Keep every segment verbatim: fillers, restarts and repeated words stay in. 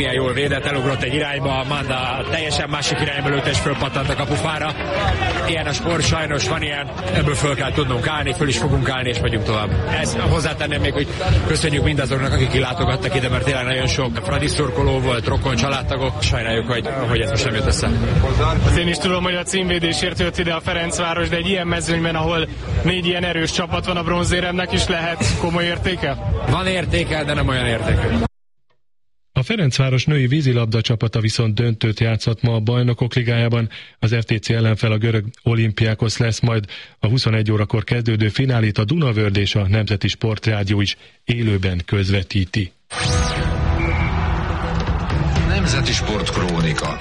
Milyen jól védett, elugrott egy irányba, Manda teljesen másik irányba lőtt és fölpattant a kapufára. Ilyen a sport, sajnos van ilyen, ebből föl kell tudnunk állni, föl is fogunk állni és megyünk tovább. Ezt hozzátenném még, hogy köszönjük mindazoknak, akik kilátogattak ide, mert tényleg nagyon sok fradi szurkoló volt, rokon, családtagok. Sajnáljuk, hogy, hogy ez most nem jött össze. Az én is tudom, hogy a címvédésért jött ide a Ferencváros, de egy ilyen mezőnyben, ahol négy ilyen erős csapat van, a bronzéremnek is lehet komoly értéke? Van értéke, de nem olyan értéke. A Ferencváros női vízilabda csapata viszont döntőt játszott ma a Bajnokok Ligájában. Az ef té cé ellenfel a görög Olympiakos lesz, majd a huszonegy órakor kezdődő finálét a Dunavörd és a Nemzeti Sportrádió is élőben közvetíti. Nemzeti Sportkrónika.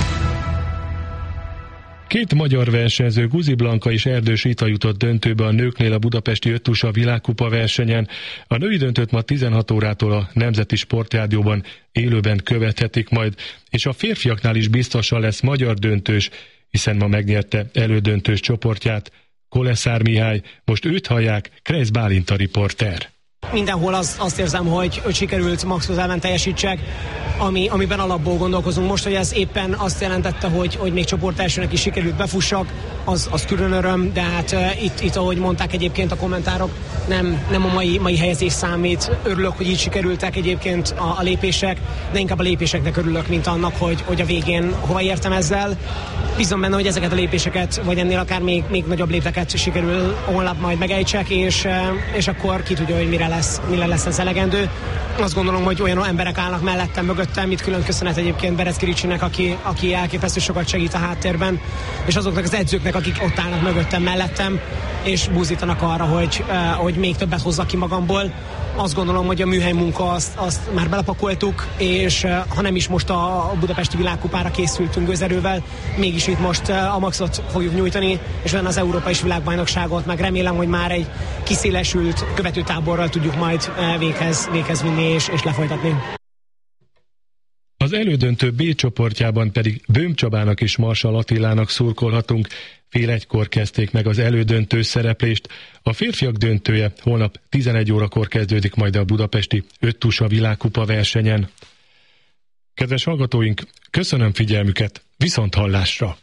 Két magyar versenyző, Guzi Blanka és Erdős Rita jutott döntőbe a nőknél a budapesti öttusa világkupa versenyen. A női döntőt ma tizenhat órától a Nemzeti Sportrádióban élőben követhetik majd, és a férfiaknál is biztosan lesz magyar döntős, hiszen ma megnyerte elődöntős csoportját Koleszár Mihály, most őt hallják, Kreisz Bálint a riporter. Mindenhol az, azt érzem, hogy, hogy sikerült maximum ellen teljesítsek, ami, amiben alapból gondolkozunk. Most, hogy ez éppen azt jelentette, hogy, hogy még csoportelsőnek is sikerült befussak, az, az külön öröm, de hát uh, itt, itt, ahogy mondták egyébként a kommentárok, nem, nem a mai, mai helyezés számít. Örülök, hogy így sikerültek egyébként a, a lépések, de inkább a lépéseknek örülök, mint annak, hogy, hogy a végén hova értem ezzel. Bízom benne, hogy ezeket a lépéseket, vagy ennél akár még, még nagyobb lépteket sikerül holnap majd megejtsek, és, és akkor ki tudja, hogy mire lesz, mire lesz ez elegendő. Azt gondolom, hogy olyan emberek állnak mellettem, mögöttem, itt külön köszönet egyébként Berecki Ricsinek, aki, aki elképesztő sokat segít a háttérben, és azoknak az edzőknek, akik ott állnak mögöttem, mellettem, és búzítanak arra, hogy, hogy még többet hozzak ki magamból. Azt gondolom, hogy a műhely munka azt, azt már belepakoltuk, és ha nem is most a budapesti világkupára készültünk gőzerővel, mégis itt most a maxot fogjuk nyújtani, és olyan az Európa és világbajnokságot, meg remélem, hogy már egy kiszélesült követőtáborral tudjuk majd véghez, véghez vinni és, és lefolytatni. Az elődöntő B csoportjában pedig Böhm Csabának és Marsall Attilának szurkolhatunk. Fél egykor kezdték meg az elődöntő szereplést. A férfiak döntője holnap tizenegy órakor kezdődik majd a budapesti öttusa világkupa versenyen. Kedves hallgatóink, köszönöm figyelmüket, viszont hallásra!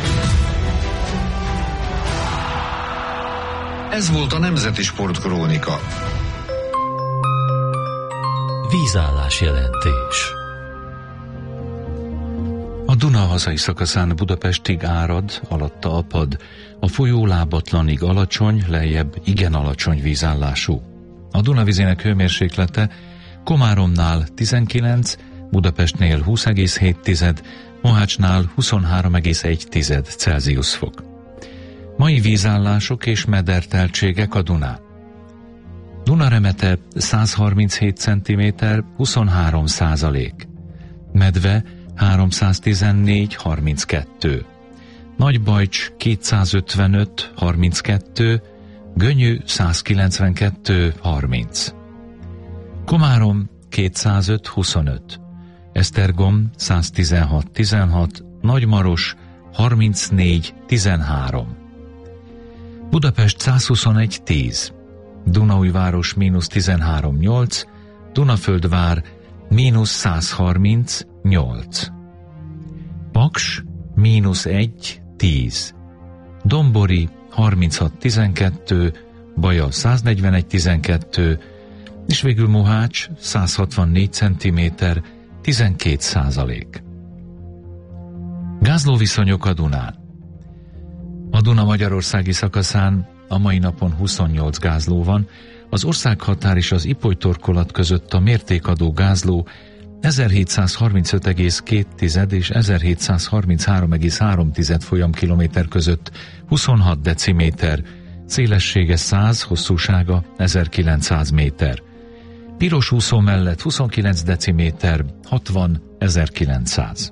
Ez volt a Nemzeti Sportkrónika. Vízállás jelentés. A Duna hazai szakaszán Budapestig árad, alatta apad, a folyó lábatlanig alacsony, lejjebb igen alacsony vízállású. A Duna vizének hőmérséklete Komáromnál tizenkilenc, Budapestnél húsz egész hét, Mohácsnál huszonhárom egész egy Celsius fok. Mai vízállások és mederteltségek a Dunán. Dunaremete száz harminchét centiméter, huszonhárom százalék. Medve háromszáztizennégy harminckettő. Nagybajcs kétszázötvenöt harminckettő, Gönyű százkilencvenkettő harminc. Komárom kétszázöt huszonöt, Esztergom száztizenhat tizenhat, Nagymaros harmincnégy tizenhárom. Budapest százhuszonegy tíz, Dunaújváros mínusz tizenhárom nyolc, Dunaföldvár mínusz százharminc nyolc. Paks mínusz egy tíz, Dombori harminchat tizenkettő, Baja száznegyvenegy tizenkettő, és végül Mohács száz hatvannégy centiméter, tizenkét százalék. Gázlóviszonyok a Dunán. A Duna magyarországi szakaszán a mai napon huszonnyolc gázló van, az országhatár és az Ipoly-torkolat között a mértékadó gázló ezerhétszázharmincöt egész két és ezerhétszázharminchárom egész három folyamkilométer között huszonhat deciméter, szélessége száz, hosszúsága ezerkilencszáz méter. Piros úszó mellett huszonkilenc deciméter, hatvan ezerkilencszáz.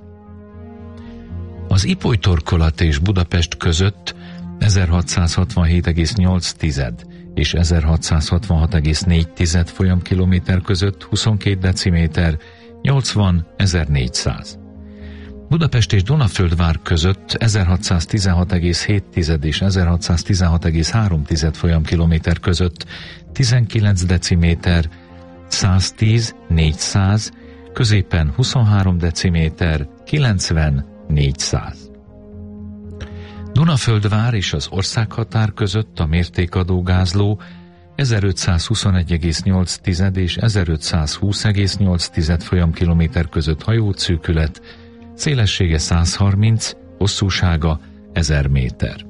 Az Ipoly-torkolat és Budapest között ezerhatszázhatvanhét egész nyolc és ezerhatszázhatvanhat egész négy folyamkilométer között huszonkét deciméter, nyolcvan ezernégyszáz. Budapest és Dunaföldvár között ezerhatszáztizenhat egész hét és ezerhatszáztizenhat egész három folyamkilométer között tizenkilenc deciméter, száztíz négyszáz, középen huszonhárom deciméter, kilencven négyszáz. Dunaföldvár és az országhatár között a mértékadó gázló ezerötszázhuszonegy egész nyolc és ezerötszázhúsz egész nyolc folyamkilométer között hajószűkület, szélessége száz harminc, hosszúsága ezer méter.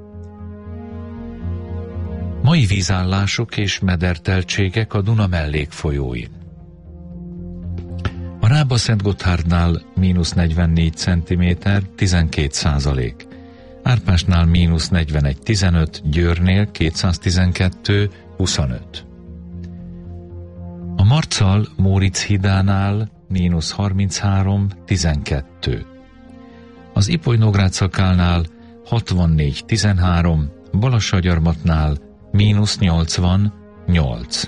Mai vízállások és mederteltségek a Duna mellékfolyóin. A Rába-Szentgotthárdnál mínusz negyvennégy centiméter, tizenkét százalék. Árpásnál mínusz negyvenegy tizenöt, Győrnél kétszáztizenkettő, huszonöt. A Marcal-Móricz hídánál mínusz harminchárom, tizenkettő. Az Ipoly-Nógrád szakálnál hatvannégy, tizenhárom, Balassagyarmatnál mínusz nyolcvan, nyolc.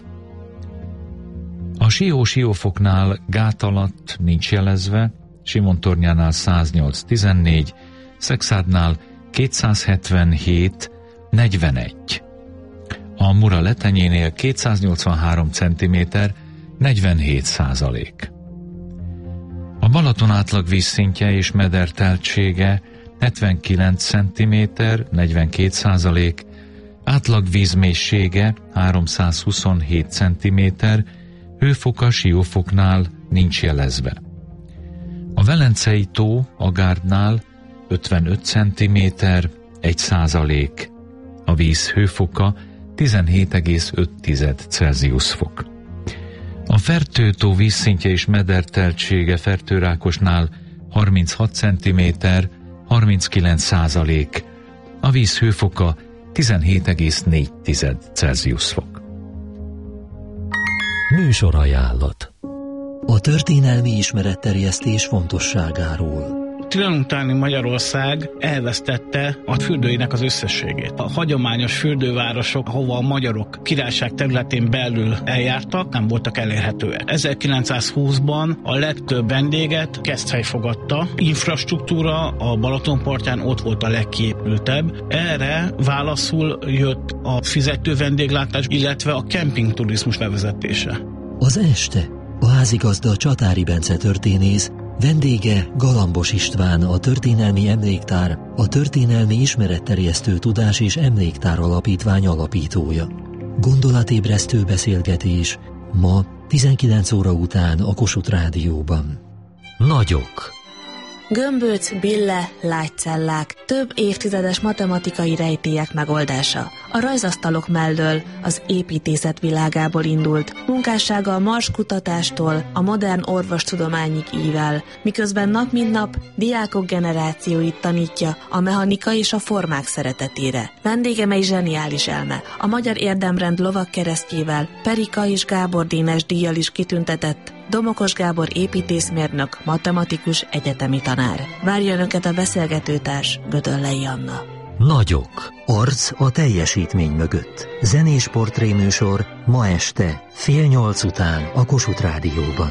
A Sió-Siófoknál gát alatt nincs jelezve, Simontornyánál száznyolc, tizennégy, Szekszárdnál kétszázhetvenhét, negyvenegy. A Mura letenyénél kétszáznyolcvanhárom centiméter, negyvenhét százalék. A Balaton átlag vízszintje és mederteltsége hetvenkilenc centiméter, negyvenkét százalék, átlag vízmélysége háromszázhuszonhét centiméter, hőfoka Siófoknál nincs jelezve. A Velencei tó a Gárdnál ötvenöt centiméter, egy százalék, a víz hőfoka tizenhét egész öt Celsius fok. A Fertő-tó vízszintje és mederteltsége Fertőrákosnál harminchat centiméter, harminckilenc százalék, a víz hőfoka tizenhét egész négy Celsius fok. Műsorajánlat. A történelmi ismeretterjesztés fontosságáról. Trianon utáni Magyarország elvesztette a fürdőinek az összességét. A hagyományos fürdővárosok, ahova a magyarok királyság területén belül eljártak, nem voltak elérhetőek. ezerkilencszázhúszban a legtöbb vendéget Keszthely fogadta. Infrastruktúra a Balatonpartján ott volt a legkiépültebb. Erre válaszul jött a fizető vendéglátás, illetve a kempingturizmus bevezetése. Az este a házigazda Csatári Bence történész, vendége Galambos István, a Történelmi Emléktár, a Történelmi Ismeretterjesztő Tudás és Emléktár Alapítvány alapítója. Gondolatébresztő beszélgetés ma tizenkilenc óra után a Kossuth Rádióban. Nagyok. Gömböc, bille, lágycellák, több évtizedes matematikai rejtélyek megoldása. A rajzasztalok mellől az építészet világából indult, munkássága a Mars kutatástól a modern orvostudományig ível, miközben nap mint nap diákok generációit tanítja a mechanika és a formák szeretetére. Vendégem egy zseniális elme, a Magyar Érdemrend lovagkeresztjével, Perika és Gábor Dénes díjjal is kitüntetett Domokos Gábor építészmérnök, matematikus, egyetemi tanár. Várja önöket a beszélgetőtárs, Gödöllei Anna. Nagyok. Arc a teljesítmény mögött. Zenés portréműsor ma este fél nyolc után a Kossuth Rádióban.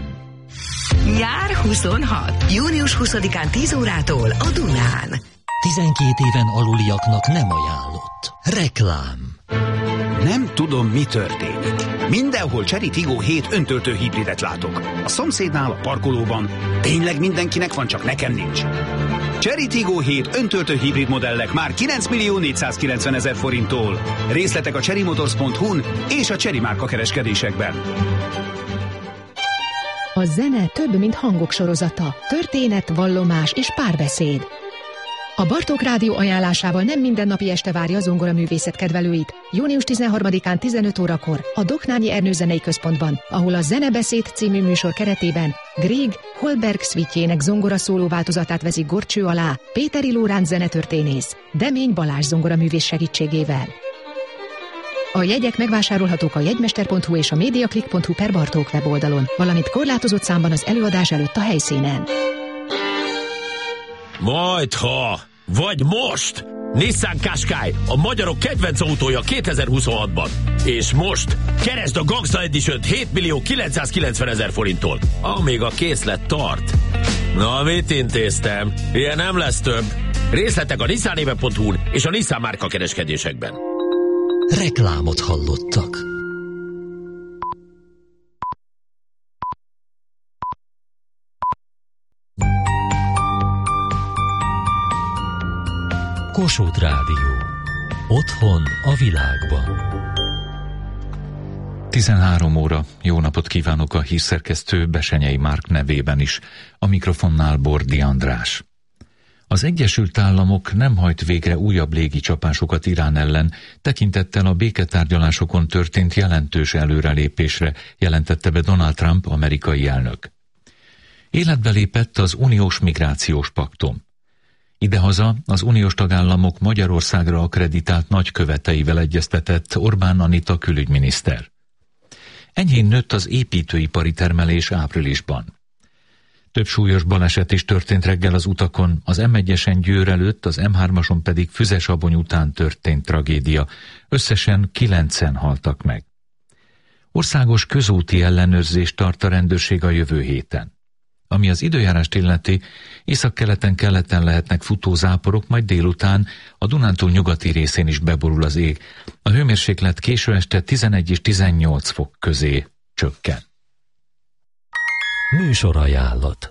Nyár huszonhat. június huszadikán tíz órától a Dunán. tizenkét éven aluliaknak nem ajánlott. Reklám. Nem tudom, mi történik. Mindenhol Chery Tiggo hét öntöltő hibridet látok. A szomszédnál, a parkolóban. Tényleg mindenkinek van, csak nekem nincs. Chery Tiggo hét öntöltő hibrid modellek már kilenc millió négyszázkilencven ezer forinttól. Részletek a chery motors pont hu-n és a Chery márka kereskedésekben. A zene több, mint hangok sorozata. Történet, vallomás és párbeszéd. A Bartók Rádió ajánlásával nem mindennapi este várja a zongoraművészet kedvelőit. június tizenharmadikán tizenöt órakor a Doknányi Ernő Zenei Központban, ahol a Zenebeszéd című műsor keretében Grieg Holberg szvitjének zongora szóló változatát veszik górcső alá Péteri Lóránc zenetörténész, Demény Balázs zongoraművész segítségével. A jegyek megvásárolhatók a jegymester pont hu és a mediaclick pont hu per Bartók weboldalon, valamint korlátozott számban az előadás előtt a helyszínen. Majdha, vagy most! Nissan Qashqai, a magyarok kedvenc autója kétezer-huszonhatban. És most keresd a Gangsta Edition-t hét millió kilencszázkilencven ezer forinttól, amíg a készlet tart. Na, mit intéztem? Ilyen nem lesz több. Részletek a nissanéve pont hu-n és a Nissan márka kereskedésekben. Reklámot hallottak. Kossuth Rádió. Otthon a világban. tizenhárom óra. Jó napot kívánok a hírszerkesztő Besenyei Márk nevében is. A mikrofonnál Bordi András. Az Egyesült Államok nem hajt végre újabb légicsapásokat Irán ellen, tekintettel a béketárgyalásokon történt jelentős előrelépésre, jelentette be Donald Trump amerikai elnök. Életbe lépett az uniós migrációs paktum. Idehaza az uniós tagállamok Magyarországra akkreditált nagyköveteivel egyeztetett Orbán Anita külügyminiszter. Enyhén nőtt az építőipari termelés áprilisban. Több súlyos baleset is történt reggel az utakon, az em egyesen Győr előtt, az em hármason pedig Füzesabony után történt tragédia. Összesen kilencen haltak meg. Országos közúti ellenőrzést tart a rendőrség a jövő héten. Ami az időjárást illeti, északkeleten keleten lehetnek futózáporok, majd délután a Dunántúl nyugati részén is beborul az ég. A hőmérséklet késő este tizenegy és tizennyolc fok közé csökken. Műsorajánlat.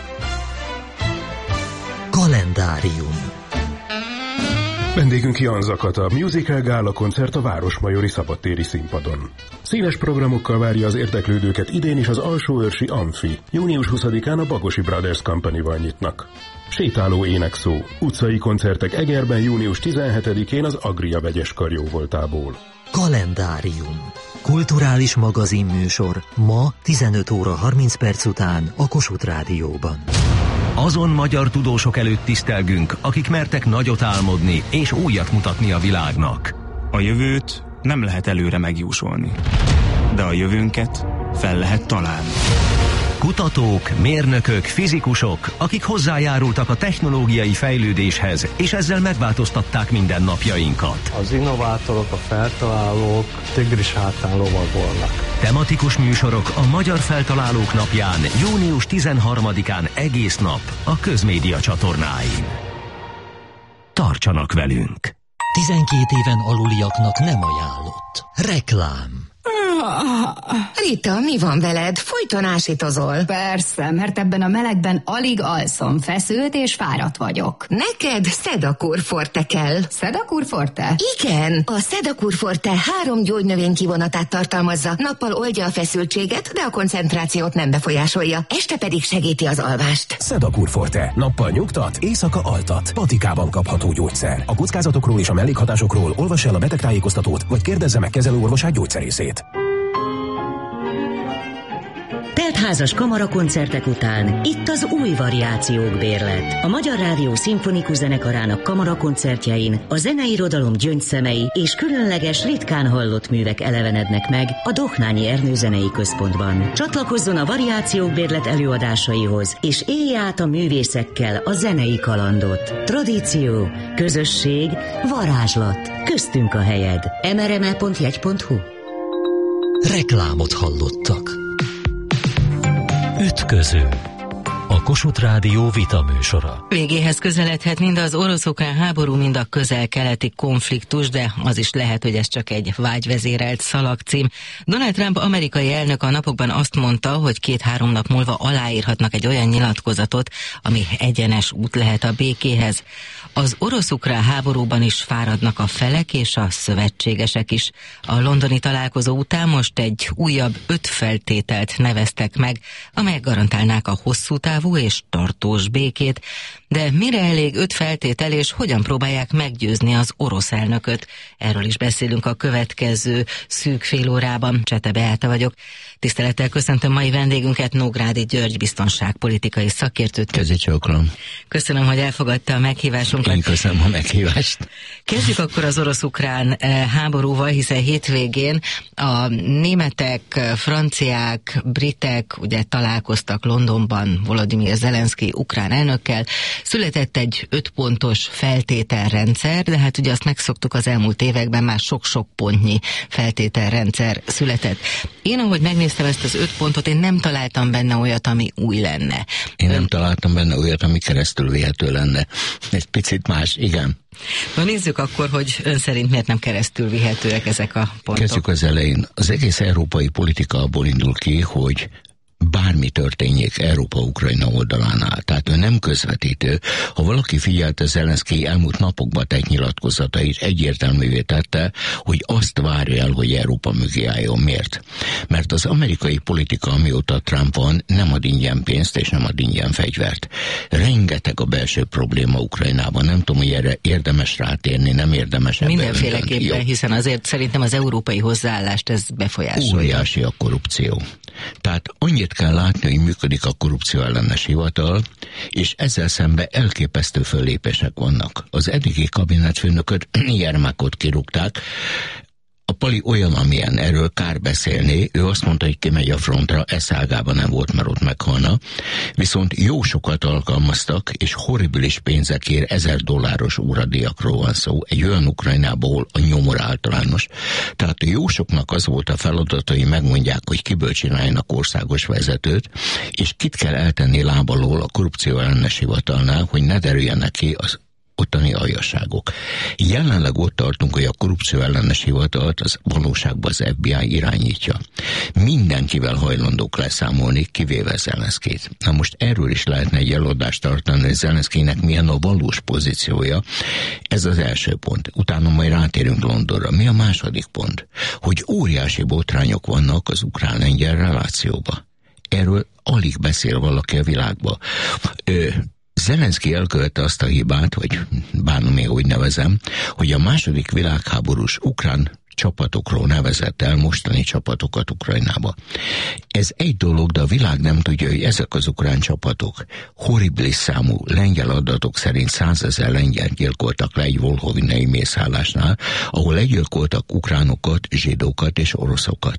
Kalendárium. Vendégünk Jan Zakata, musical gála koncert a Városmajori Szabadtéri színpadon. Színes programokkal várja az érdeklődőket idén is az Alsóörsi Amfi. június huszadikán a Bagosi Brothers Company-val nyitnak. Sétáló énekszó, utcai koncertek Egerben június tizenhetedikén az Agria vegyes karjóvoltából. Kalendárium. Kulturális magazinműsor ma tizenöt óra harminc perc után a Kossuth Rádióban. Azon magyar tudósok előtt tisztelgünk, akik mertek nagyot álmodni és újat mutatni a világnak. A jövőt nem lehet előre megjósolni, de a jövőnket fel lehet találni. Kutatók, mérnökök, fizikusok, akik hozzájárultak a technológiai fejlődéshez, és ezzel megváltoztatták mindennapjainkat. Az innovátorok, a feltalálók tigris hátán lovagolnak. Tematikus műsorok a Magyar Feltalálók Napján, június tizenharmadikán egész nap a Közmédia csatornáin. Tartsanak velünk! tizenkét éven aluliaknak nem ajánlott. Reklám. Rita, mi van veled? Folyton ásítozol. Persze, mert ebben a melegben alig alszom, feszült és fáradt vagyok. Neked Sedakur Forte kell. Sedakur Forte? Igen, a Sedakur Forte három gyógynövény kivonatát tartalmazza. Nappal oldja a feszültséget, de a koncentrációt nem befolyásolja. Este pedig segíti az alvást. Sedakur Forte. Nappal nyugtat, éjszaka altat. Patikában kapható gyógyszer. A kockázatokról és a mellékhatásokról olvass el a betegtájékoztatót, vagy kérdezze meg kezelőorvosát gyógyszerészét. Teltházas kamarakoncertek után itt az új variációk bérlet. A Magyar Rádió Szimfonikus Zenekarának kamarakoncertjein a zeneirodalom gyöngyszemei és különleges, ritkán hallott művek elevenednek meg a Dohnányi Ernő Zenei Központban. Csatlakozzon a variációk bérlet előadásaihoz, és élj át a művészekkel a zenei kalandot. Tradíció, közösség, varázslat. Köztünk a helyed. em er em e pont jegy pont hu. Reklámot hallottak. Ütköző. A Kossuth Rádió vitaműsora. Végéhez közeledhet mind az orosz-ukrán háború, mind a közel-keleti konfliktus, de az is lehet, hogy ez csak egy vágyvezérelt szalagcím. Donald Trump amerikai elnök a napokban azt mondta, hogy két-három nap múlva aláírhatnak egy olyan nyilatkozatot, ami egyenes út lehet a békéhez. Az orosz-ukrán háborúban is fáradnak a felek és a szövetségesek is. A londoni találkozó után most egy újabb öt feltételt neveztek meg, amelyek garantálnák a hosszú távú és tartós békét. De mire elég öt feltétel, és hogyan próbálják meggyőzni az orosz elnököt? Erről is beszélünk a következő szűk fél órában. Csete Beáta vagyok. Tisztelettel köszöntöm mai vendégünket, Nógrádi György biztonságpolitikai szakértőt. Közöcsöklöm. Köszönöm, hogy elfogadta a meghívásunkat. Én köszönöm a meghívást. Kezdjük akkor az orosz-ukrán háborúval, hiszen hétvégén a németek, franciák, britek ugye találkoztak Londonban Volodymyr Zelenszky ukrán elnökkel. Született egy öt pontos feltételrendszer, de hát ugye azt megszoktuk az elmúlt években, már sok-sok pontnyi feltételrendszer született. Én, ahogy megnéztem ezt az öt pontot, én nem találtam benne olyat, ami új lenne. Én nem találtam benne olyat, ami keresztül vihető lenne. Egy picit más, igen. Na nézzük akkor, hogy ön szerint miért nem keresztül vihetőek ezek a pontok. Kezdjük az elején. Az egész európai politika abból indul ki, hogy bármi történjék Európa-Ukrajna oldalánál. Tehát tehát ő nem közvetítő. Ha valaki figyelte Zelenszkij elmúlt napokban tett nyilatkozatait, egyértelművé tette, hogy azt várja el, hogy Európa mögé álljon. Miért? Mert az amerikai politika, amióta Trump van, nem ad ingyen pénzt és nem ad ingyen fegyvert. Rengeteg a belső probléma Ukrajnában. Nem tudom, hogy erre érdemes rátérni, nem érdemes ebben. Mindenféleképpen, hiszen azért szerintem az európai hozzáállást ez befolyásolja. Óriási a korrupció. Tehát annyit kell látni, hogy működik a korrupció ellenes hivatal, és ezzel szemben elképesztő föllépések vannak. Az eddigi kabinetfőnököt, Jermákot kirúgták. A Pali olyan, amilyen, erről kár beszélni, ő azt mondta, hogy kimegy a frontra, eszágában nem volt, mert ott meghalna. Viszont jó sokat alkalmaztak, és horribilis pénzekért ezer dolláros óradíjakról van szó, egy olyan Ukrajnából a nyomor általános. Tehát a jó soknak az volt a feladata, hogy megmondják, hogy kiből csináljanak országos vezetőt, és kit kell eltenni lábalól a korrupció ellenes hivatalnál, hogy ne derüljenek ki az ottani aljasságok. Jelenleg ott tartunk, hogy a korrupció ellenes hivatalt az valóságban az ef bé i irányítja. Mindenkivel hajlandók leszámolni, kivéve Zelenszkijt. Na most erről is lehetne egy eladást tartani, hogy Zelenszkijnek milyen a valós pozíciója. Ez az első pont. Utána majd rátérünk Londonra. Mi a második pont? Hogy óriási botrányok vannak az ukrán-lengyel relációba. Erről alig beszél valaki a világba. Ö, Zelenszkij elkövette azt a hibát, vagy bánom én úgy nevezem, hogy a második világháborús ukrán csapatokról nevezett el mostani csapatokat Ukrajnába. Ez egy dolog, de a világ nem tudja, hogy ezek az ukrán csapatok horribilis számú lengyel adatok szerint százezer lengyel gyilkoltak le egy volhovinei mészállásnál, ahol legyilkoltak ukránokat, zsidókat és oroszokat.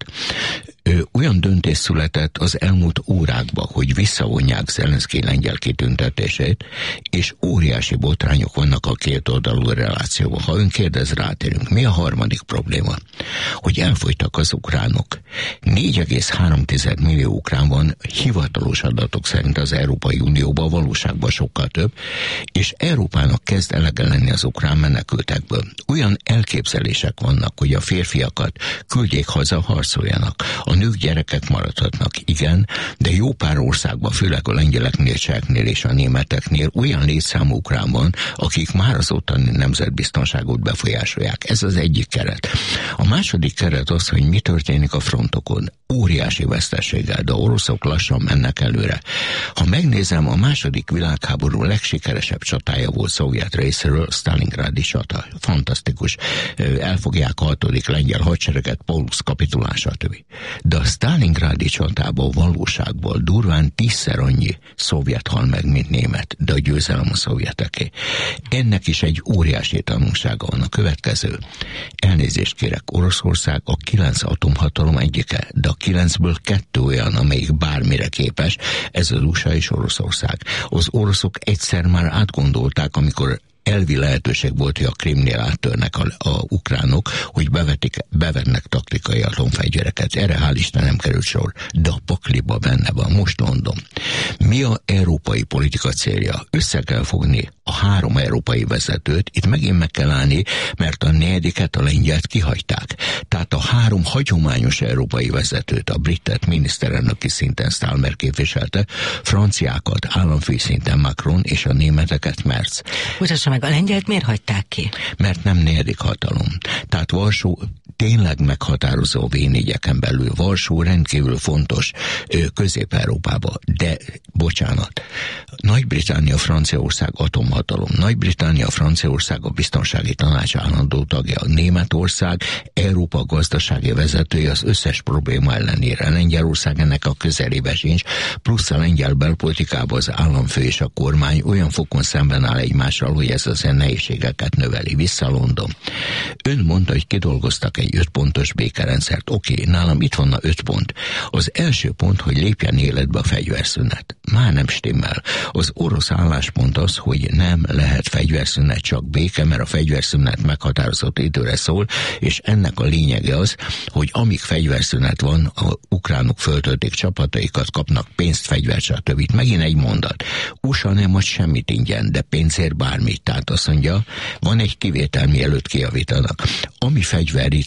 Ö, olyan döntés született az elmúlt órákban, hogy visszavonják Zelenszkij lengyel kitüntetését, és óriási botrányok vannak a két oldalú relációban. Ha ön kérdez, rátérünk. Mi a harmadik probléma? Hogy elfogytak az ukránok. négy egész három millió ukrán van, hivatalos adatok szerint az Európai Unióban, valóságban sokkal több, és Európának kezd elege lenni az ukrán menekültekből. Olyan elképzelések vannak, hogy a férfiakat küldjék haza, harcoljanak. A nők, gyerekek maradhatnak, igen, de jó pár országban, főleg a lengyeleknél, cseheknél és a németeknél olyan létszámú ukrán van, akik már az ottani nemzetbiztonságot befolyásolják. Ez az egyik keret. A második keret az, hogy mi történik a frontokon. Óriási veszteséggel, de oroszok lassan mennek előre. Ha megnézem, a második világháború legsikeresebb csatája volt szovjet részéről, a Sztálingrádi csata. Fantasztikus. Elfogják a hatodik lengyel hadsereget, Paulus kapitulás, stb. De a Sztálingrádi csatában valóságból durván tízszer annyi szovjet hal meg, mint német, de a győzelem a szovjeteké. Ennek is egy óriási tanulsága van. A következő. Elnézést kérek, Oroszország a kilenc atomhatalom egyike, de a kilencből kettő olyan, amelyik bármire képes, ez az u es á és Oroszország. Az oroszok egyszer már átgondolták, amikor elvi lehetőség volt, hogy a Krimnél áttörnek a, a ukránok, hogy bevetik, bevetnek taktikai atomfegyvereket. Erre hál' Isten nem került sor, de a pakliba benne van. Most London. Mi a európai politika célja? Össze kell fogni a három európai vezetőt, itt megint meg kell állni, mert a negyediket, a lengyelt kihagyták. Tehát a három hagyományos európai vezetőt, a britet miniszterelnöki szinten Stallmer képviselte, franciákat államfői szinten Macron és a németeket Merz. Mutassa meg, a lengyelt miért hagyták ki? Mert nem negyedik hatalom. Tehát Varsó tényleg meghatározó vé négyeken belül. Varsó rendkívül fontos Közép-Európában, de bocsánat, Nagy-Britannia, Franciaország atomhatalom. Nagy-Britannia, Franciaország a biztonsági tanács állandó tagja. Németország Európa gazdasági vezetője az összes probléma ellenére. Lengyelország ennek a közelébe sincs, plusz a lengyel belpolitikában az államfő és a kormány olyan fokon szemben áll egymással, hogy ez az nehézségeket növeli. Vissza London. Ön mondta, hogy kidolgoztak egy öt pontos békerendszert. Oké, okay, nálam itt van a öt pont. Az első pont, hogy lépjen életbe a fegyverszünet. Már nem stimmel. Az orosz álláspont az, hogy nem lehet fegyverszünet, csak béke, mert a fegyverszünet meghatározott időre szól, és ennek a lényege az, hogy amíg fegyverszünet van, a ukránok föltöltik csapataikat, kapnak pénzt, fegyvert, stb. Megint egy mondat. u es á nem ad semmit ingyen, de pénzért bármit. Tehát azt mondja, van egy kivétel, mielőtt kijavítanak. Ami fegyver itt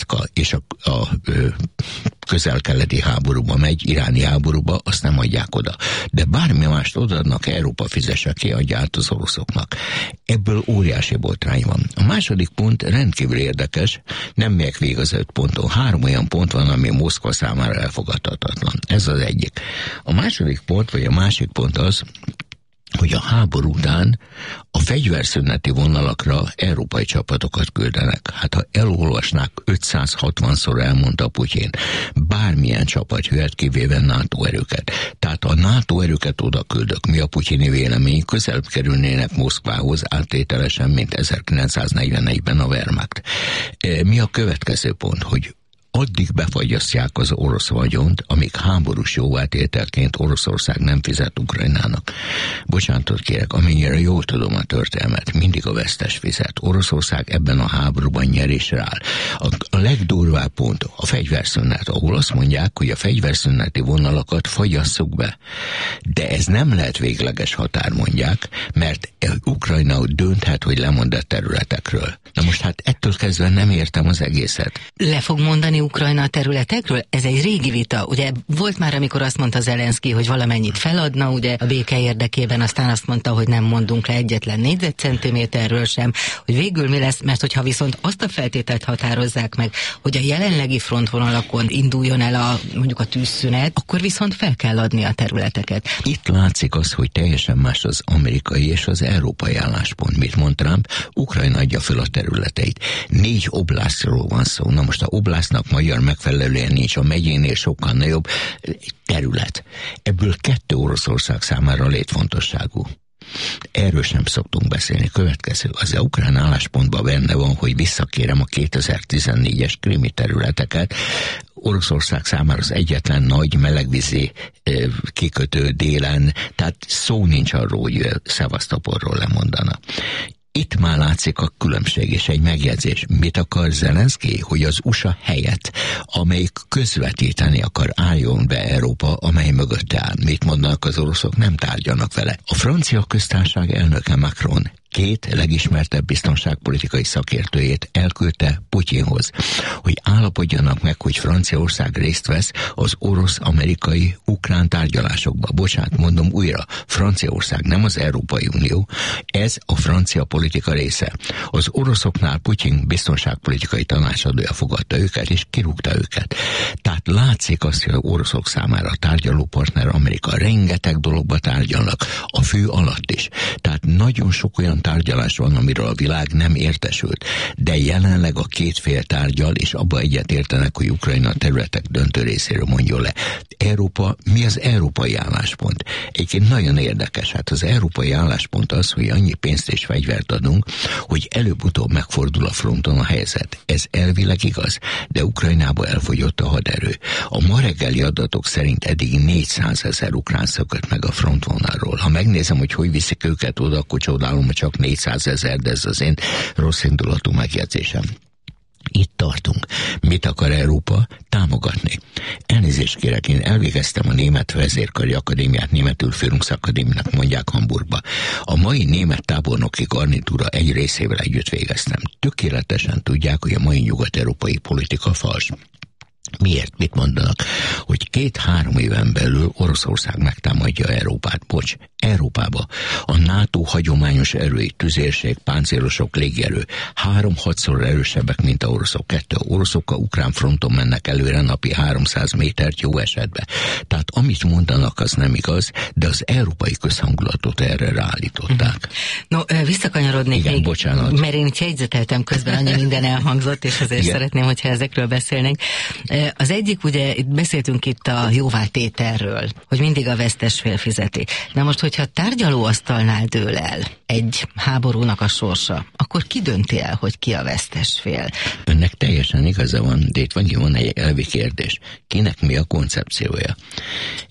Amerika és a, a, a közel-keleti háborúba megy, iráni háborúba, azt nem adják oda. De bármi mást odaadnak, Európa fizesse ki, adja át az oroszoknak. Ebből óriási botrány van. A második pont rendkívül érdekes, nem megyek végig az öt ponton. Három olyan pont van, ami Moszkva számára elfogadhatatlan. Ez az egyik. A második pont, vagy a másik pont az, hogy a háború után a fegyverszüneti vonalakra európai csapatokat küldenek. Hát ha elolvasnák, ötszázhatvanszor elmondta Putyin, bármilyen csapat jöhet, kivéve NATO erőket. Tehát a NATO erőket oda küldök. Mi a putyini vélemény? Közelebb kerülnének Moszkvához áttételesen, mint ezerkilencszáznegyvenegyben a Wehrmacht. Mi a következő pont, hogy addig befagyasztják az orosz vagyont, amíg háborús jóvátételként Oroszország nem fizet Ukrajnának. Bocsánatot kérek, amennyire jól tudom a történelmet, mindig a vesztes fizet. Oroszország ebben a háborúban nyerésre áll. A, a legdurvább pont a fegyverszünet, ahol azt mondják, hogy a fegyverszüneti vonalakat fagyasszuk be. De ez nem lehet végleges határ, mondják, mert Ukrajna dönthet, hogy lemond a területekről. Na most hát ettől kezdve nem értem az egészet. Le fog mondani Ukrajna a területekről? Ez egy régi vita. Ugye volt már, amikor azt mondta Zelenszky, hogy valamennyit feladna, ugye a béke érdekében, aztán azt mondta, hogy nem mondunk le egyetlen négyzetcentiméterről sem, hogy végül mi lesz, mert hogyha viszont azt a feltételt határozzák meg, hogy a jelenlegi frontvonalakon induljon el a, mondjuk a tűzszünet, akkor viszont fel kell adni a területeket. Itt látszik az, hogy teljesen más az amerikai és az európai álláspont. Mit mond Trump? Ukrajna adja fel a területeit. Négy oblászról van szó. Na most a oblásznak magyar megfelelően nincs, a megyénél sokkal nagyobb terület. Ebből kettő Oroszország számára létfontosságú. Erről sem szoktunk beszélni. Következő, az a ukrán álláspontban benne van, hogy visszakérem a kétezer-tizennégyes krími területeket. Oroszország számára az egyetlen nagy melegvízi kikötő délen, tehát szó nincs arról, hogy Szevasztopolról lemondana. Itt már látszik a különbség és egy megjegyzés. Mit akar Zelenszky? Hogy az u es á helyett, amelyik közvetíteni akar, álljon be Európa, amely mögötte áll. Mit mondanak az oroszok? Nem tárgyalnak vele. A francia köztársaság elnöke Macron két legismertebb biztonságpolitikai szakértőjét elküldte Putyinhoz, hogy állapodjanak meg, hogy Franciaország részt vesz az orosz-amerikai ukrán tárgyalásokba. Bocsánat, mondom újra, Franciaország nem az Európai Unió, ez a francia politika része. Az oroszoknál Putyin biztonságpolitikai tanácsadója fogadta őket, és kirúgta őket. Tehát látszik azt, hogy az oroszok számára a tárgyalópartner Amerika, rengeteg dologba tárgyalnak, a fő alatt is. Tehát nagyon sok olyan tárgyalás van, amiről a világ nem értesült, de jelenleg a két fél tárgyal, és abba egyet értenek, hogy Ukrajna területek döntő részéről mondjon le. Európa, mi az európai álláspont? Egyébként nagyon érdekes, hát az európai álláspont az, hogy annyi pénzt és fegyvert adunk, hogy előbb-utóbb megfordul a fronton a helyzet. Ez elvileg igaz, de Ukrajnába elfogyott a haderő. A ma reggeli adatok szerint eddig négyszázezer ukrán szökött meg a frontvonalról. Ha megnézem, hogy hogy viszik őket oda, akkor csodálom, hogy csak négyszázezer, de ez az én rossz indulatú megjegyzésem. Itt tartunk. Mit akar Európa? Támogatni. Elnézést kérek, én elvégeztem a Német Vezérkari Akadémiát, németül Führungsakadémiának mondják Hamburgba. A mai német tábornoki garnitúra egy részével együtt végeztem. Tökéletesen tudják, hogy a mai nyugat-európai politika fals. Miért? Mit mondanak? Hogy két-három éven belül Oroszország megtámadja Európát. Bocs, Európába. A NATO hagyományos erői, tüzérség, páncélosok, légierő három-hatszor erősebbek, mint a oroszok. Kettő. A oroszok a ukrán fronton mennek előre napi háromszáz métert jó esetben. Tehát amit mondanak, az nem igaz, de az európai közhangulatot erre ráállították. No, visszakanyarodnék Igen, még, bocsánat. mert én itt jegyzeteltem közben, annyi minden elhangzott, és azért Igen. szeretném, hogyha ezekről beszélnénk. Az egyik, ugye beszéltünk itt a jóvátételről, hogy mindig a vesztes fél fizeti. Na most, hogyha tárgyalóasztalnál dől el egy háborúnak a sorsa, akkor ki dönti el, hogy ki a vesztes fél? Önnek teljesen igaza van, de itt van, van egy elvi kérdés. Kinek mi a koncepciója?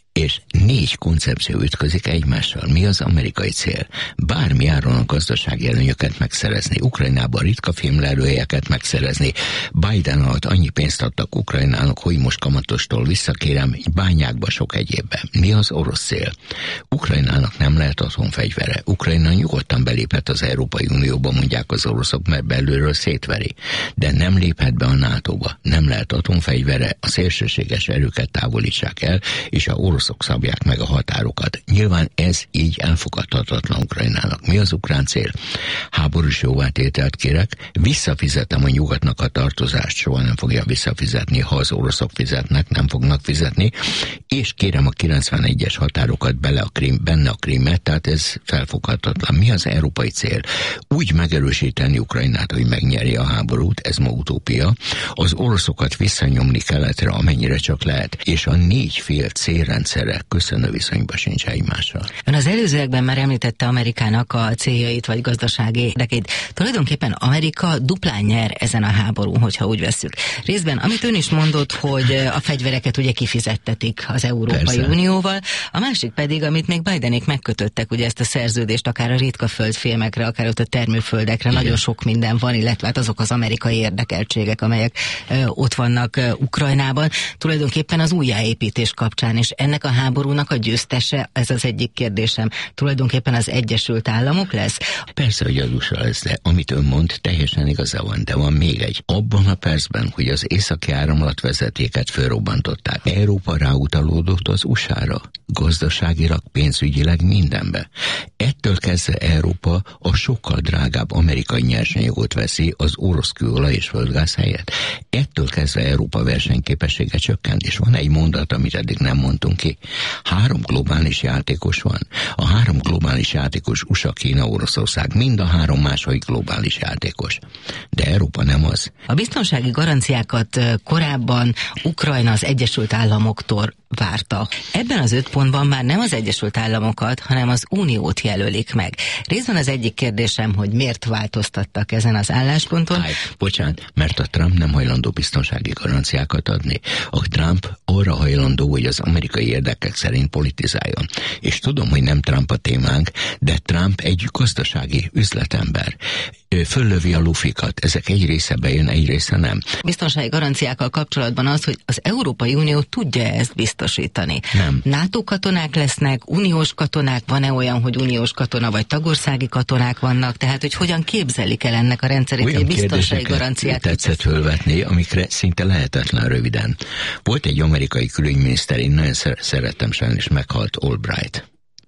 és négy koncepció ütközik egymással. Mi az amerikai cél? Bármi áron a gazdasági előnyöket megszerezni, Ukrajnában ritka fémlelőhelyeket megszerezni. Biden alatt annyi pénzt adtak Ukrajnának, hogy most kamatostól visszakérem, bányákba, sok egyébben. Mi az orosz cél? Ukrajnának nem lehet atomfegyvere. Ukrajna nyugodtan beléphet az Európai Unióba, mondják az oroszok, mert belülről szétveri. De nem léphet be a nátóba. Nem lehet atomfegyvere, a szélsőséges erőket távolítsák el, és a oroszok szabják meg a határokat. Nyilván ez így elfogadhatatlan Ukrajnának. Mi az ukrán cél? Háborús jóvátételt kérek, visszafizetem a nyugatnak a tartozást, soha nem fogja visszafizetni, ha az oroszok fizetnek, nem fognak fizetni, és kérem a kilencvenegyes határokat bele a Krím, benne a Krímet, tehát ez felfoghatatlan. Mi az európai cél? Úgy megerősíteni Ukrajnát, hogy megnyeri a háborút, ez ma utópia, az oroszokat visszanyomni keletre, amennyire csak lehet, és a négy fél célrendszerre köszönő viszonyba sincs egymással. Ön az előzőekben már említette Amerikának a céljait vagy gazdasági érdekét. Tulajdonképpen Amerika duplán nyer ezen a háborún, hogyha úgy vesszük. Részben, amit ön is mondott, hogy a fegyvereket ugye kifizettetik az Európai Persze. Unióval, a másik pedig, amit még Bidenék megkötöttek, ugye ezt a szerződést, akár a ritka földfémekre, akár ott a termőföldekre, igen. Nagyon sok minden van, illetve hát azok az amerikai érdekeltségek, amelyek ö, ott vannak ö, Ukrajnában, tulajdonképpen az újjáépítés kapcsán, és ennek a háborúnak a győztese, ez az egyik kérdésem, tulajdonképpen az Egyesült Államok lesz? Persze, hogy az u es á lesz, de amit ön mond, teljesen igaza van, de van még egy. Abban a percben, hogy az északi áramlatvezetéket felrobbantották, Európa ráutalódott az u es á-ra, gazdaságilag, pénzügyileg mindenbe. Ettől kezdve Európa a sokkal drágább amerikai nyersanyagot veszi az orosz kőolaj és földgáz helyett. Ettől kezdve Európa versenyképessége csökkent, és van egy mondat, amit eddig nem mondtunk ki. Három globális játékos van. A három globális játékos u es á, Kína, Oroszország, mind a három másik globális játékos. De Európa nem az. A biztonsági garanciákat korábban Ukrajna az Egyesült Államoktól várta. Ebben az öt pontban már nem az Egyesült Államokat, hanem az Uniót jelölik meg. Részben az egyik kérdésem, hogy miért változtattak ezen az állásponton. Háj, bocsánat, mert a Trump nem hajlandó biztonsági garanciákat adni. A Trump arra hajlandó, hogy az amerikai érdekek szerint politizáljon. És tudom, hogy nem Trump a témánk, de Trump egy gazdasági üzletember. Ő föllövi a lufikat. Ezek egy része bejön, egy része nem. Biztonsági garanciákkal kapcsolatban az, hogy az Európai Unió tudja ezt biztosítani. Nem. NATO katonák lesznek, uniós katonák, van-e olyan, hogy uniós katona vagy tagországi katonák vannak, tehát hogy hogyan képzelik el ennek a rendszerét, hogy biztonsági garanciát tetszett fölvetni, amikre szinte lehetetlen röviden. Volt egy amerikai külügyminiszter, én nagyon szerettem, sajnos meghalt, Albright,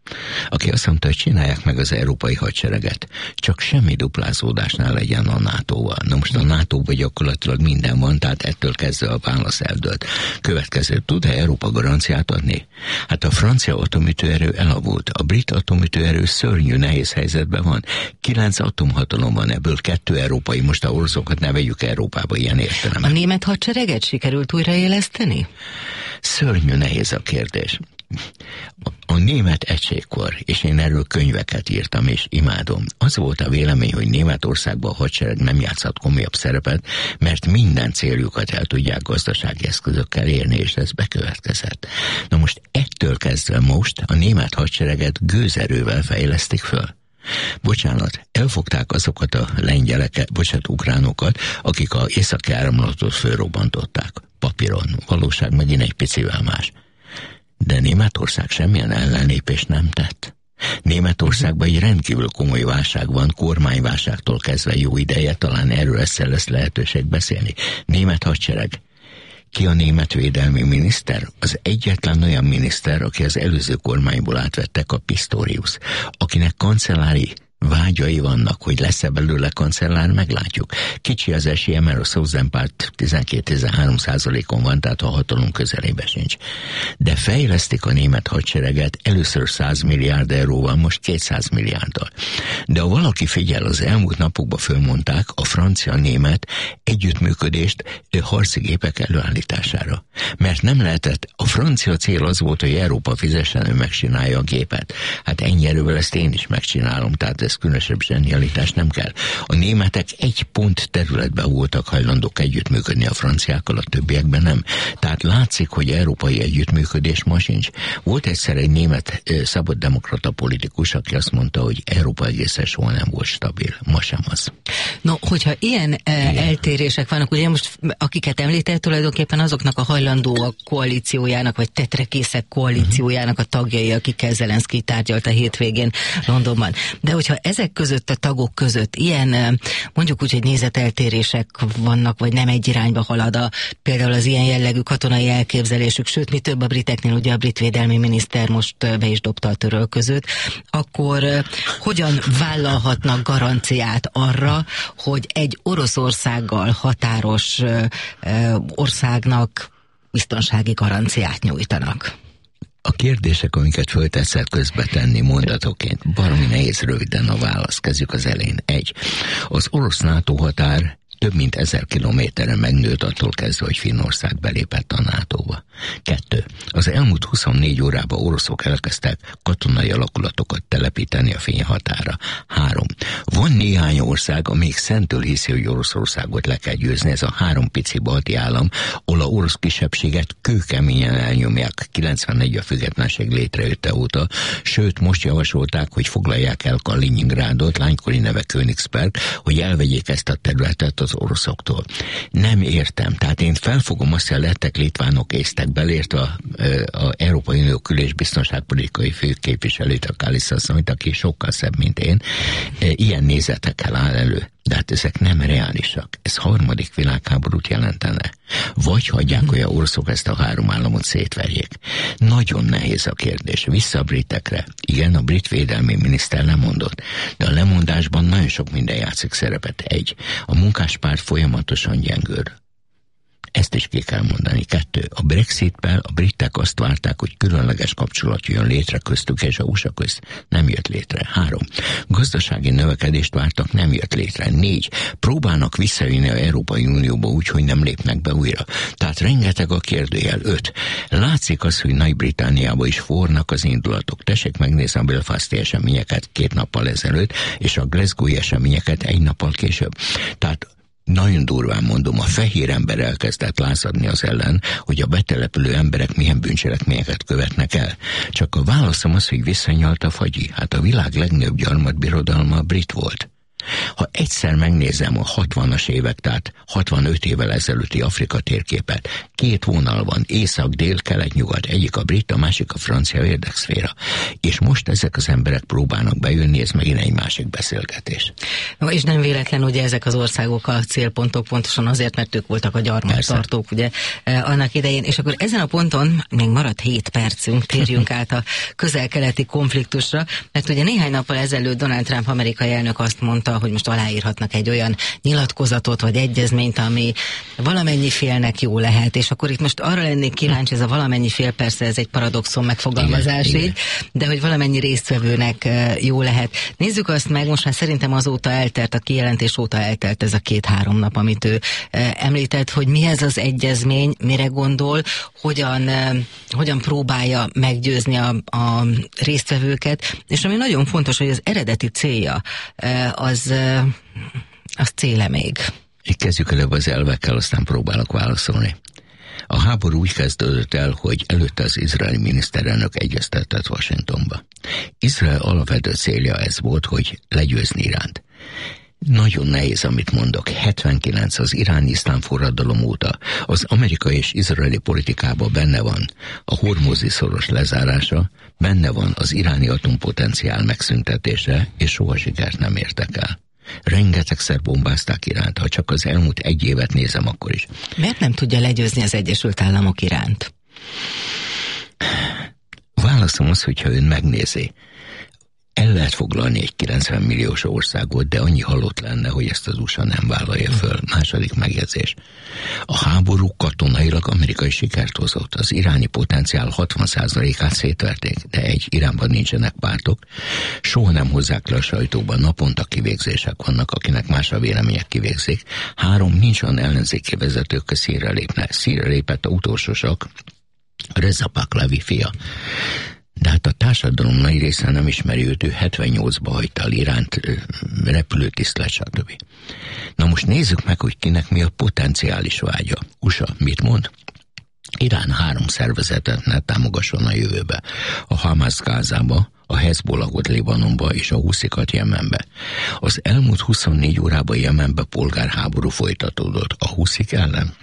aki azt mondta, hogy csinálják meg az európai hadsereget, csak semmi duplázódásnál legyen a nátóval. Na most a nátóban gyakorlatilag minden van, tehát ettől kezdve a válasz eldőlt. Következő, tud-e Európa garanciát adni? Hát a francia atomütőerő elavult, a brit atomütőerő szörnyű, nehéz helyzetben van. Kilenc atomhatalom van, ebből kettő európai, most a oroszokat ne vegyük Európába ilyen értelemben. A német hadsereget sikerült újraéleszteni? Szörnyű nehéz a kérdés. A német egységkor, és én erről könyveket írtam, és imádom, az volt a vélemény, hogy Németországban a hadsereg nem játszhat komolyabb szerepet, mert minden céljukat el tudják gazdasági eszközökkel érni, és ez bekövetkezett. Na most ettől kezdve most a német hadsereget gőzerővel fejlesztik föl. Bocsánat, elfogták azokat a lengyeleket, bocsánat, ukránokat, akik a északi áramlatot fölrobbantották. Papíron, valóság megint egy picivel más. De Németország semmilyen ellenlépést nem tett. Németországban egy rendkívül komoly válság van, kormányválságtól kezdve jó ideje, talán erről ezzel lesz lehetőség beszélni. Német hadsereg. Ki a német védelmi miniszter? Az egyetlen olyan miniszter, aki az előző kormányból átvettek, a Pistorius, akinek kancellári vágyai vannak, hogy lesz-e belőle kancellár, meglátjuk. Kicsi az esélye, mert a Szózenpárt tizenkét-tizenhárom százalékon van, tehát a hatalom közelébe sincs. De fejlesztik a német hadsereget először száz milliárd euróval, most kétszáz milliárddal. De ha valaki figyel, az elmúlt napokban fölmondták a francia-német együttműködést harci gépek előállítására. Mert nem lehetett, a francia cél az volt, hogy Európa fizessen, ő megcsinálja a gépet. Hát ennyi erővel ezt én is megcsinálom, tehát ez különösebb zsenialitás nem kell. A németek egy pont területben voltak hajlandók együttműködni a franciákkal, a többiekben nem. Tehát látszik, hogy európai együttműködés ma sincs. Volt egyszer egy német eh, szabaddemokrata politikus, aki azt mondta, hogy Európa egészen soha nem volt stabil. Ma sem az. No, hogyha ilyen eh, eltérések vannak, ugye most akiket említett, tulajdonképpen azoknak a hajlandóak koalíciójának, vagy tetrekészek koalíciójának a tagjai, akikkel Zelenszky tárgyalt a hétvégén Londonban. De hogyha ezek között a tagok között ilyen, mondjuk úgy, hogy nézeteltérések vannak, vagy nem egy irányba halad a, például az ilyen jellegű katonai elképzelésük, sőt, mi több a briteknél, ugye a brit védelmi miniszter most be is dobta a törölközőt, akkor hogyan vállalhatnak garanciát arra, hogy egy Oroszországgal határos országnak biztonsági garanciát nyújtanak? A kérdések, amiket föltetszett közbe tenni mondatoként, baromi nehéz röviden a válasz. Kezdjük az elején. Egy. Az orosz NATO határ több mint ezer kilométeren megnőtt attól kezdve, hogy Finnország belépett a nátóba. Kettő. Az elmúlt huszonnégy órában oroszok elkezdtek katonai alakulatokat telepíteni a finn határa. Három. Van néhány ország, amelyik szentől hiszi, hogy Oroszországot le kell győzni. Ez a három pici balti állam, ahol a orosz kisebbséget kőkeményen elnyomják kilencvennegy a függetlenség létrejötte óta. Sőt, most javasolták, hogy foglalják el Kaliningrádot, lánykori neve Königsberg, hogy elvegyék ezt a területet az oroszoktól. Nem értem. Tehát én felfogom azt, hogy lettek, litvánok, észtek belért a, a Európai Unió kül- és biztonságpolitikai főképviselőt, a Kaliszaszonyt, aki sokkal szebb, mint én, ilyen nézetekkel áll elő. De hát ezek nem reálisak. Ez harmadik világháborút jelentene. Vagy hagyják, hogy a oroszok ezt a három államot szétverjék. Nagyon nehéz a kérdés. Vissza a britekre. Igen, a brit védelmi miniszter lemondott, de a lemondásban nagyon sok minden játszik szerepet. Egy. A munkáspárt folyamatosan gyengül. Ezt is ki kell mondani. Kettő. A Brexitben a britek azt várták, hogy különleges kapcsolat jön létre köztük és a u es á közt. Nem jött létre. Három. Gazdasági növekedést vártak, nem jött létre. Négy. Próbálnak visszajönni az Európai Unióba úgy, hogy nem lépnek be újra. Tehát rengeteg a kérdőjel. Öt. Látszik az, hogy Nagy-Britanniában is fornak az indulatok. Tessék megnézni a belfasti eseményeket két nappal ezelőtt, és a Glasgow-i eseményeket egy nappal később. Tehát nagyon durván mondom, a fehér ember elkezdett lázadni az ellen, hogy a betelepülő emberek milyen bűncselekményeket követnek el. Csak a válaszom az, hogy visszanyalt a fagyi. Hát a világ legnagyobb gyarmatbirodalma a brit volt. Ha egyszer megnézem a hatvanas évek, tehát hatvanöt évvel ezelőtti Afrika térképet, két vonal van, észak, dél, kelet, nyugat, egyik a brit, a másik a francia érdekszféra. És most ezek az emberek próbálnak bejönni, ez megint egy másik beszélgetés. No, és nem véletlen, ugye ezek az országok a célpontok pontosan azért, mert ők voltak a gyarmattartók, ugye, eh, annak idején. És akkor ezen a ponton még maradt hét percünk, térjünk át a közel-keleti konfliktusra, mert ugye néhány nappal ezelőtt Donald Trump amerikai elnök azt mondta, hogy most aláírhatnak egy olyan nyilatkozatot vagy egyezményt, ami valamennyi félnek jó lehet, és akkor itt most arra lennék kíváncsi, ez a valamennyi fél, persze ez egy paradoxon megfogalmazás, igen, így, de hogy valamennyi résztvevőnek jó lehet. Nézzük azt meg, most már szerintem azóta eltelt, a kijelentés óta eltelt ez a két-három nap, amit ő említett, hogy mi ez az egyezmény, mire gondol, hogyan, hogyan próbálja meggyőzni a, a résztvevőket, és ami nagyon fontos, hogy az eredeti célja az Az, az céle még. Így kezdjük előbb az elvekkel, aztán próbálok válaszolni. A háború úgy kezdődött el, hogy előtte az izraeli miniszterelnök egyeztetett Washingtonba. Izrael alapvető célja ez volt, hogy legyőzni Iránt. Nagyon nehéz, amit mondok. hetvenkilenc az iráni-iszlám forradalom óta az amerikai és izraeli politikában benne van a hormuzi szoros lezárása, benne van az iráni atompotenciál megszüntetése, és soha sikert nem értek el. Rengetegszer bombázták Iránt, ha csak az elmúlt egy évet nézem, akkor is. Miért nem tudja legyőzni az Egyesült Államok Iránt? Válaszom az, hogyha ön megnézi. El lehet foglalni egy kilencven milliós országot, de annyi halott lenne, hogy ezt az u es á nem vállalja föl. Második megjegyzés. A háború katonailag amerikai sikert hozott. Az iráni potenciál hatvan százalékát szétverték, de egy, Iránban nincsenek pártok. Soha nem hozzák le a sajtóban, naponta kivégzések vannak, akinek más a vélemények kivégzik. Három, nincs olyan ellenzéki vezetők, hogy Szíriára lépne. Szíriára lépett a utolsósak, Reza Pahlavi fia. De hát a társadalom nagy része nem ismeri őt, ő hetvennyolcba hagyta el Iránt, repülőtiszt lett, stb. Na most nézzük meg, hogy kinek mi a potenciális vágya. u es á mit mond? Irán három szervezetet ne támogasson a jövőbe. A Hamas Gázába, a Hezbollahot Libanonba és a huszikat Jemenbe. Az elmúlt huszonnégy órában Jemenbe polgárháború folytatódott a huszik ellen.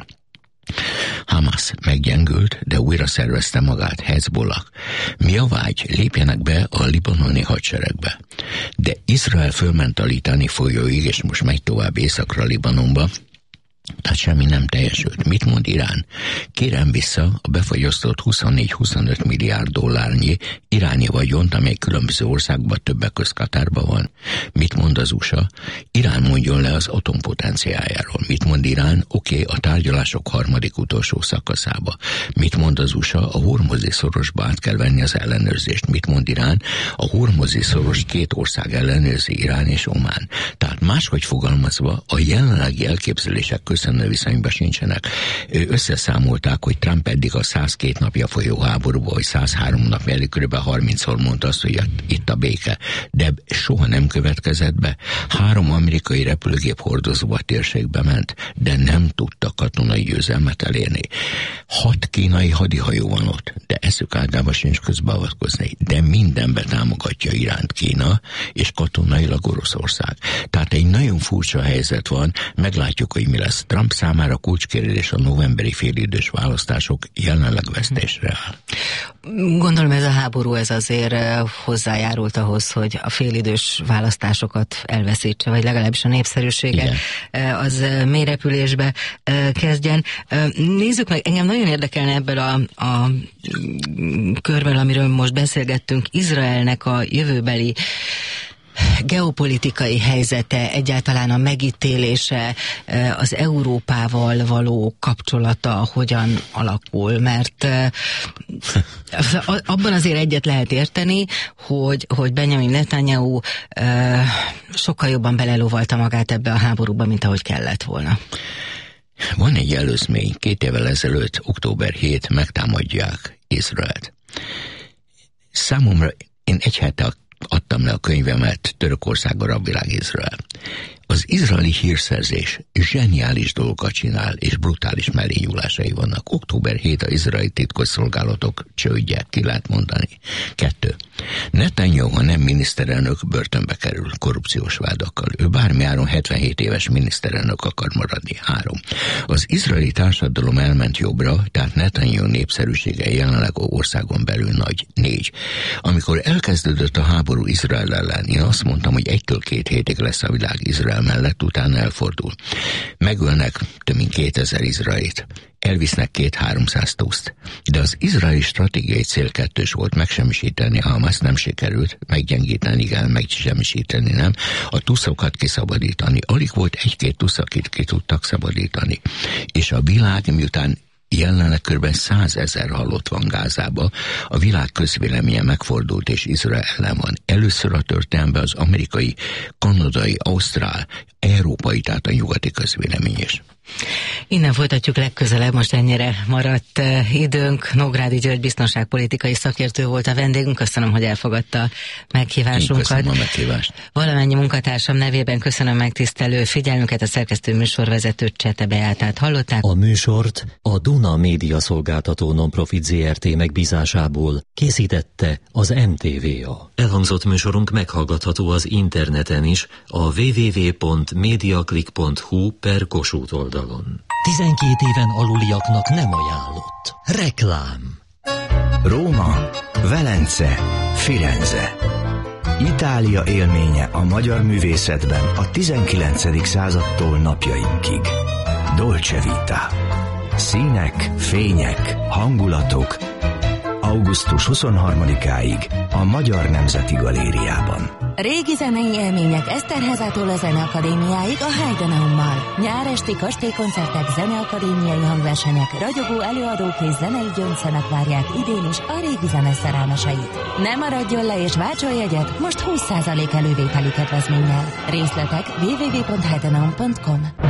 Hamas meggyengült, de újra szervezte magát, Hezbollah. Mi a vágy? Lépjenek be a libanoni hadseregbe. De Izrael fölment a Litáni folyóig, és most megy tovább északra Libanonba, tehát semmi nem teljesült. Mit mond Irán? Kérem vissza a befagyasztott huszonnégy-huszonöt milliárd dollárnyi iráni vagyont, amely különböző országban, többek közt Katárban van. Mit mond az u es á? Irán mondjon le az atompotenciájáról. Mit mond Irán? Oké, okay, a tárgyalások harmadik utolsó szakaszába. Mit mond az u es á? A Hormuzi szorosba át kell venni az ellenőrzést. Mit mond Irán? A Hormuzi szoros két ország ellenőrzi, Irán és Omán. Tehát máshogy fogalmazva, a jelenlegi elképzelések köszönő viszonyban sincsenek. Összeszámolták, hogy Trump eddig a százkettő napja folyó háborúban, vagy százhárom nap elég kb. harmincszor mondta azt, hogy itt a béke. De soha nem következett be. Három amerikai repülőgép hordozó a térségbe ment, de nem tudta katonai győzelmet elérni. Hat kínai hadihajó van ott, de eszük ágában sincs közbeavatkozni. De mindenbe támogatja Iránt Kína, és katonailag Oroszország. Tehát egy nagyon furcsa helyzet van, meglátjuk, hogy mi lesz. Trump számára kulcskérdés a novemberi félidős választások, jelenleg vesztésre áll. Gondolom ez a háború ez azért hozzájárult ahhoz, hogy a félidős választásokat elveszítse, vagy legalábbis a népszerűsége igen. az mélyrepülésbe kezdjen. Nézzük meg, engem nagyon érdekelne ebből a, a körből, amiről most beszélgettünk, Izraelnek a jövőbeli geopolitikai helyzete, egyáltalán a megítélése, az Európával való kapcsolata hogyan alakul, mert abban azért egyet lehet érteni, hogy, hogy Benjamin Netanyahu sokkal jobban belelovalta magát ebbe a háborúba, mint ahogy kellett volna. Van egy előzmény, két évvel ezelőtt, október hetedikén megtámadják Izraelt. Számomra én egy hete adtam le a könyvemet, Törökország, arab világ, Izrael. Az izraeli hírszerzés zseniális dolgokat csinál, és brutális mellényúlásai vannak. október hetedike az izraeli titkosszolgálatok csődje, ki lehet mondani. Kettő. Netanyahu, ha nem miniszterelnök, börtönbe kerül korrupciós vádakkal. Ő bármiáron hetvenhét éves miniszterelnök akar maradni. Három. Az izraeli társadalom elment jobbra, tehát Netanyahu népszerűsége jelenleg országon belül nagy. Négy. Amikor elkezdődött a háború Izrael ellen, én azt mondtam, hogy egytől két hétig lesz a világ Izrael mellett, utána elfordul. Megölnek több mint kétezer izraelit. Elvisznek két-háromszáz tuszt. De az izraeli stratégiai cél kettős volt, megsemmisíteni, ám azt nem sikerült, meggyengíteni igen, megsemmisíteni nem, a tuszokat kiszabadítani. Alig volt egy-két tusz, akit ki tudtak szabadítani. És a világ, miután jelenleg kb. százezer halott van Gázába, a világ közvéleménye megfordult és Izrael ellen van. Először a történelemben az amerikai, kanadai, ausztrál, európai, tehát a nyugati közvélemény is. Innen folytatjuk legközelebb, most ennyire maradt időnk. Nógrádi György biztonságpolitikai szakértő volt a vendégünk, köszönöm, hogy elfogadta meghívásunkat. Én köszönöm a meghívást. Valamennyi munkatársam nevében köszönöm megtisztelő figyelmüket, a szerkesztő műsorvezető Csete Beátát hallották. A műsort a Duna Média Szolgáltató Nonprofit zé er té megbízásából készítette az em té vé á. Elhangzott műsorunk meghallgatható az interneten is, a double-u double-u double-u pont mediaclick pont hu per Kossuth oldalon. tizenkét éven aluliaknak nem ajánlott. Reklám. Róma, Velence, Firenze. Itália élménye a magyar művészetben a tizenkilencedik századtól napjainkig. Dolce Vita. Színek, fények, hangulatok. augusztus huszonharmadikáig a Magyar Nemzeti Galériában. Régi zenei élmények Eszterházától a Zeneakadémiáig a Heidenaummal. Nyáresti kastélykoncertek, zeneakadémiai hangversenyek, ragyogó előadók és zenei gyöngyszemek várják idén is a régi zene szerelmeseit. Ne maradjon le és váltson jegyet most húsz százalék elővételi kedvezménnyel. Részletek double-u double-u double-u pont heidenaum pont com.